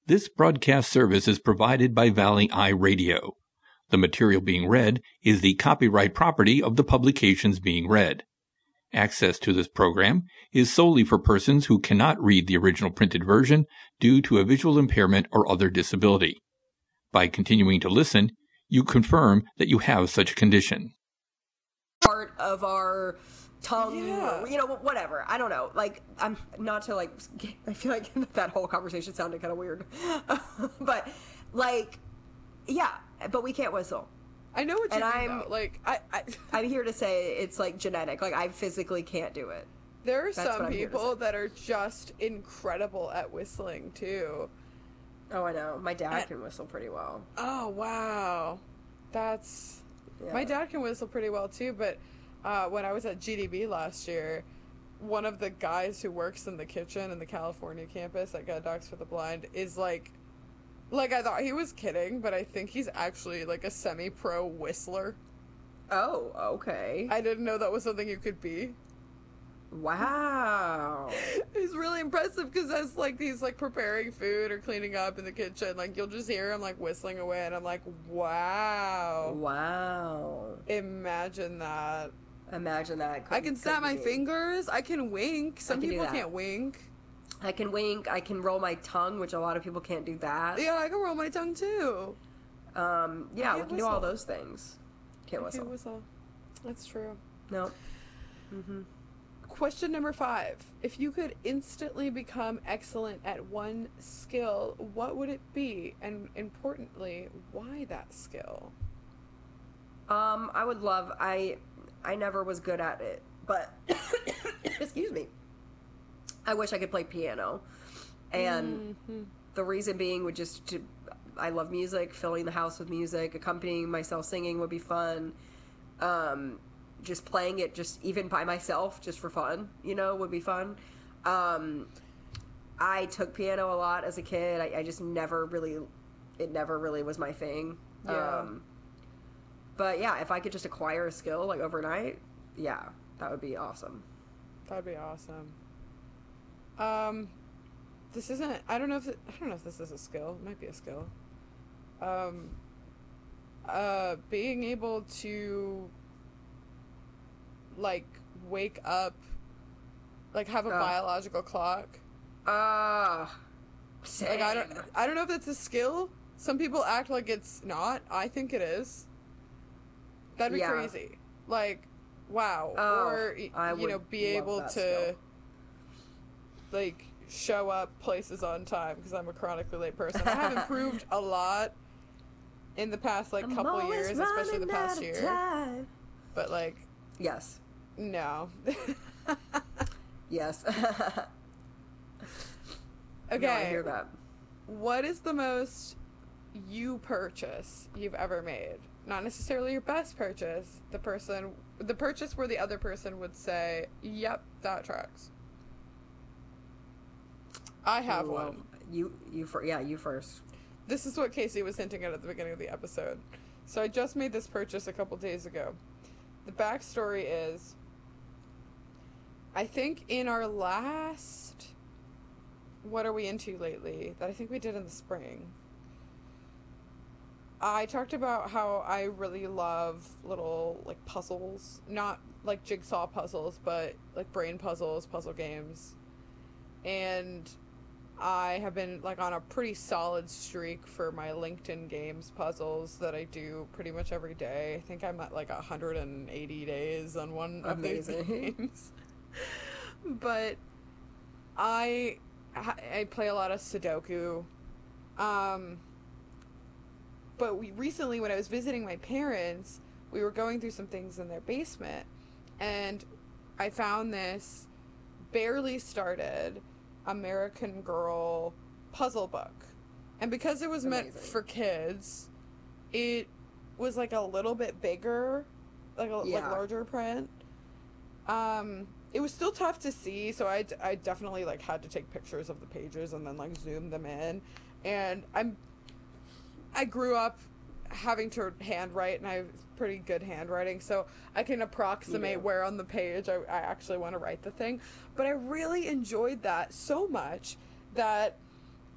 This broadcast service is provided by Valley Eye Radio. The material being read is the copyright property of the publications being read. Access to this program is solely for persons who cannot read the original printed version due to a visual impairment or other disability. By continuing to listen, you confirm that you have such a condition. Part of our tongue, whatever. I don't know. I'm not to I feel like that whole conversation sounded kind of weird. But but we can't whistle. I know what you mean, though. I'm here to say it's genetic. I physically can't do it. There are some people that are just incredible at whistling too. Oh, I know. My dad can whistle pretty well. Oh, wow. My dad can whistle pretty well too, but when I was at GDB last year, one of the guys who works in the kitchen in the California campus at Guide Dogs for the Blind is I thought he was kidding, but I think he's actually a semi-pro whistler. Oh, okay. I didn't know that was something you could be. Wow. It's really impressive because as he's preparing food or cleaning up in the kitchen, you'll just hear him whistling away, and I'm like, wow. Wow. Imagine that. I can snap my fingers. I can wink. Some people can't wink. I can wink. I can roll my tongue, which a lot of people can't do that. Yeah, I can roll my tongue too. We can do all those things. Can't whistle. That's true. No. Mm-hmm. Question number 5. If you could instantly become excellent at one skill, what would it be? And importantly, why that skill? I would love... I never was good at it, but... excuse me. I wish I could play piano. And the reason being would I love music. Filling the house with music. Accompanying myself singing would be fun. Just playing it, just even by myself, just for fun, would be fun. I took piano a lot as a kid. I just never really was my thing. Yeah. But yeah, if I could just acquire a skill overnight, yeah, that would be awesome. That'd be awesome. This isn't. I don't know if this is a skill. It might be a skill. Being able to wake up, have a biological clock. Same. I don't know if that's a skill. Some people act like it's not. I think it is. That'd be crazy. Wow. Or be able to show up places on time because I'm a chronically late person. I have improved a lot in the past couple years, especially the past year. Time. But yes. No. Yes. Okay. No, I hear that. What is the most purchase you've ever made? Not necessarily your best purchase. The purchase where the other person would say, "Yep, that tracks." I have one. You first. This is what Casey was hinting at the beginning of the episode. So I just made this purchase a couple days ago. The backstory is, I think in our last, what are we into lately, that I think we did in the spring, I talked about how I really love little puzzles, not jigsaw puzzles, but brain puzzles, puzzle games. And I have been on a pretty solid streak for my LinkedIn games puzzles that I do pretty much every day. I think I'm at 180 days on one of these games. But I play a lot of Sudoku. But recently when I was visiting my parents, we were going through some things in their basement, and I found this barely started American Girl puzzle book. And because it was meant for kids, it was a little bit bigger, larger print. It was still tough to see, so I definitely had to take pictures of the pages and then zoom them in. And I grew up having to handwrite, and I have pretty good handwriting, so I can approximate where on the page I actually want to write the thing. But I really enjoyed that so much that